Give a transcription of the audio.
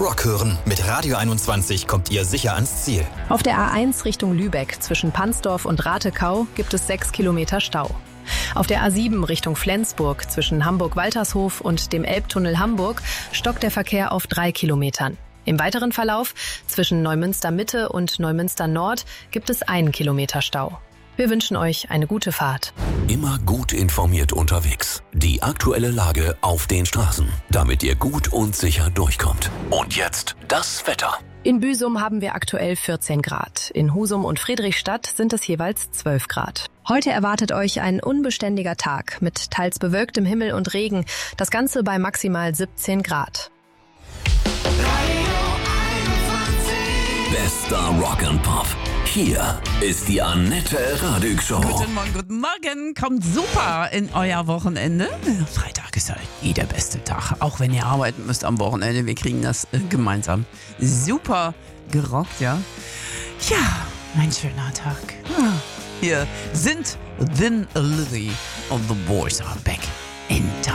Rock hören. Mit Radio 21 kommt ihr sicher ans Ziel. Auf der A1 Richtung Lübeck zwischen Pansdorf und Ratekau gibt es 6 Kilometer Stau. Auf der A7 Richtung Flensburg zwischen Hamburg-Waltershof und dem Elbtunnel Hamburg stockt der Verkehr auf 3 Kilometern. Im weiteren Verlauf zwischen Neumünster Mitte und Neumünster Nord gibt es 1 Kilometer Stau. Wir wünschen euch eine gute Fahrt. Immer gut informiert unterwegs. Die aktuelle Lage auf den Straßen, damit ihr gut und sicher durchkommt. Und jetzt das Wetter. In Büsum haben wir aktuell 14 Grad. In Husum und Friedrichstadt sind es jeweils 12 Grad. Heute erwartet euch ein unbeständiger Tag mit teils bewölktem Himmel und Regen. Das Ganze bei maximal 17 Grad. Bester Rock and Pop. Hier ist die Annette Radig Show. Guten Morgen. Kommt super in euer Wochenende. Freitag ist halt nie der beste Tag. Auch wenn ihr arbeiten müsst am Wochenende. Wir kriegen das gemeinsam super gerockt, ja. Ja, ein schöner Tag. Hier sind Thin Lizzy und The Boys Are Back in Town.